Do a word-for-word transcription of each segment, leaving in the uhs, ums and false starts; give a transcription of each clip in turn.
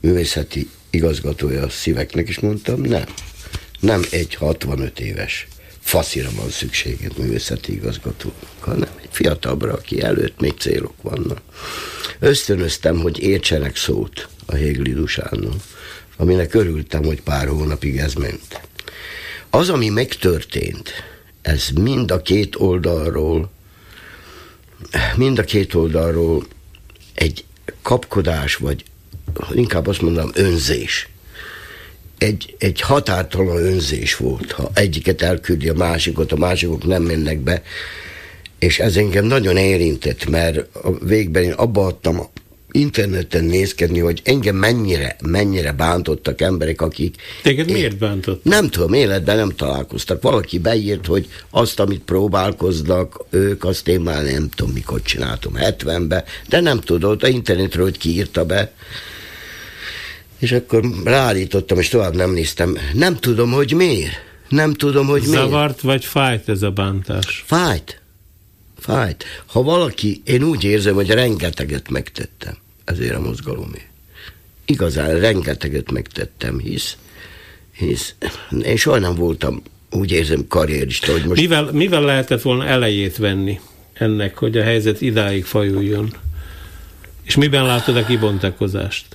művészeti igazgatója a Szíveknek, és mondtam, nem. Nem egy hatvanöt éves faszira van szükséged művészeti igazgató, hanem egy fiatalabbra, aki előtt még célok vannak. Ösztönöztem, hogy értsenek szót a Hégli Dusánnal, aminek örültem, hogy pár hónapig ez ment. Az, ami megtörtént, ez mind a két oldalról, mind a két oldalról egy kapkodás, vagy inkább azt mondom, önzés. Egy, egy határtalan önzés volt, ha egyiket elküldi a másikot, a másikok nem mennek be, és ez engem nagyon érintett, mert a végben én abba adtam interneten nézkedni, hogy engem mennyire, mennyire bántottak emberek, akik... Téged én, miért bántottak? Nem tudom, életben nem találkoztak. Valaki beírt, hogy azt, amit próbálkoznak ők, azt én már nem tudom, mikor csináltam, hetvenben, de nem tudod, a internetről, hogy ki írta be. És akkor ráállítottam, és tovább nem néztem. Nem tudom, hogy miért. Nem tudom, hogy miért. Zavart vagy fájt ez a bántás? Fájt. Fájt. Ha valaki, én úgy érzem, hogy rengeteget megtettem ezért a mozgalomért. Igazán rengeteget megtettem, hisz, hisz én soha nem voltam, úgy érzem, karrierista, hogy most... Mivel, mivel lehetett volna elejét venni ennek, hogy a helyzet idáig fajuljon? És miben látod a kibontakozást?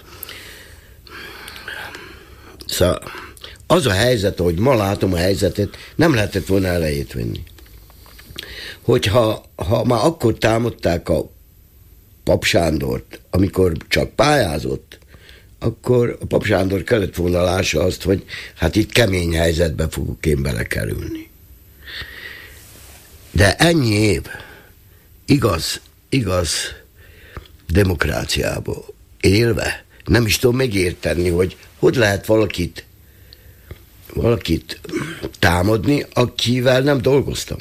Szóval az a helyzet, ahogy ma látom a helyzetet, nem lehetett volna elejét venni. Hogyha ha már akkor támadták a Pap Sándort, amikor csak pályázott, akkor a Pap Sándor kellett volna lássa azt, hogy hát itt kemény helyzetbe fogok én belekerülni. De ennyi év igaz, igaz demokráciába élve, nem is tudom megérteni, hogy hogy lehet valakit, valakit támadni, akivel nem dolgoztam.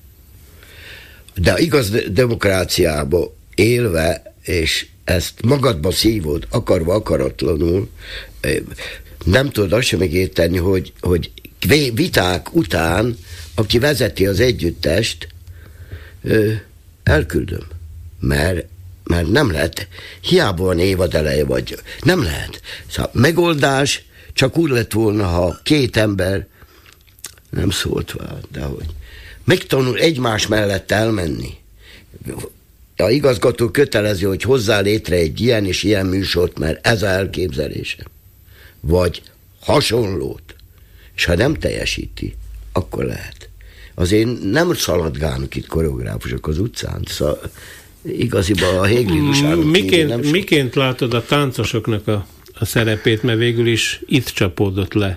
De igaz demokráciába élve, és ezt magadba szívod, akarva, akaratlanul, nem tudod azt sem megérteni, hogy, hogy viták után, aki vezeti az együttest, elküldöm. Mert, mert nem lehet. Hiába van évad eleje vagy. Nem lehet. Szóval megoldás csak úgy lett volna, ha két ember nem szólt vele, de hogy megtanul egymás mellett elmenni. A igazgató kötelező, hogy hozzá létre egy ilyen és ilyen műsort, mert ez az elképzelése. Vagy hasonlót. És ha nem teljesíti, akkor lehet. Azért nem szaladgálnak itt koreográfusok az utcán. Szóval igaziban a Hégli Dusánon miként, nem miként látod a táncosoknak a, a szerepét, mert végül is itt csapódott le?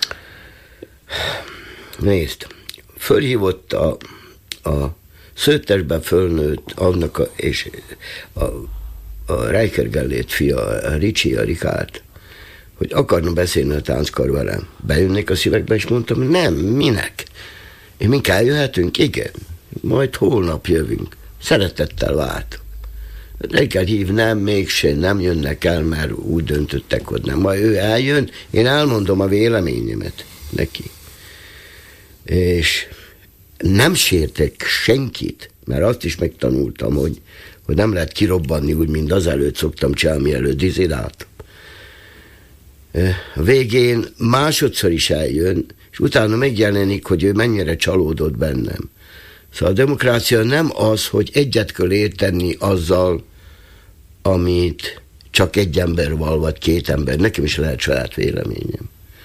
Nézd, fölhívott a, a Szőttesben fölnőtt annak a, és a, a Reicher Gellért fia, a Ricsi, a Rikárt, hogy akarna beszélni a tánckar velem. Bejönnék a Szívekbe, és mondtam, nem, minek? És mink eljöhetünk? Igen. Majd holnap jövünk. Szeretettel vártok. Reggel hív, nem, mégse, nem jönnek el, mert úgy döntöttek, hogy nem. Majd ő eljön, én elmondom a véleményemet neki. És nem sértek senkit, mert azt is megtanultam, hogy, hogy nem lehet kirobbanni úgy, mint azelőtt szoktam csinálni, mielőtt dizidáltam. A végén másodszor is eljön, és utána megjelenik, hogy ő mennyire csalódott bennem. Szóval a demokrácia nem az, hogy egyet kell érteni azzal, amit csak egy ember val, vagy két ember. Nekem is lehet saját véleményem.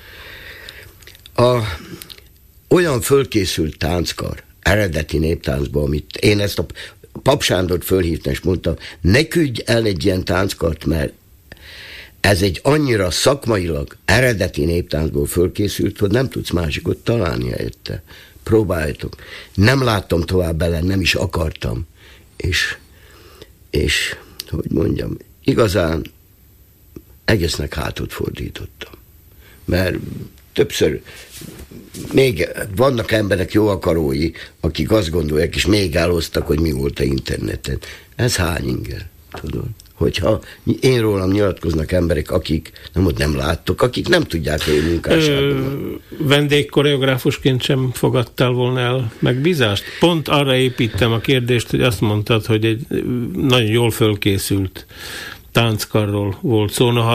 A, olyan fölkészült tánckar, eredeti néptáncban, amit én ezt a Pap Sándort fölhívtam, és mondtam, ne küldj el egy ilyen tánckart, mert ez egy annyira szakmailag eredeti néptáncból fölkészült, hogy nem tudsz másikot találni helyette. Próbáljátok. Nem láttam tovább bele, nem is akartam. És, és hogy mondjam, igazán egésznek hátot fordítottam. Mert többször még vannak emberek jó akarói, akik azt gondolják, és még elhoztak, hogy mi volt a interneten. Ez hány inger, tudod? Hogyha én rólam nyilatkoznak emberek, akik nem, ott nem láttok, akik nem tudják, hogy munkásságban. Vendégkoreográfusként sem fogadtál volna el megbízást? Pont arra építem a kérdést, hogy azt mondtad, hogy egy nagyon jól fölkészült tánckarról volt szó.